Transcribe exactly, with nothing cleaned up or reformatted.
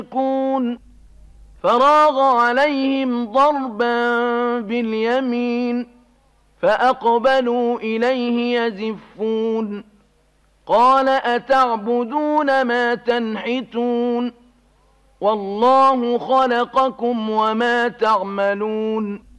يكون فراغ عليهم ضربا باليمين فأقبلوا إليه يزفون قال أتعبدون ما تنحتون والله خلقكم وما تعملون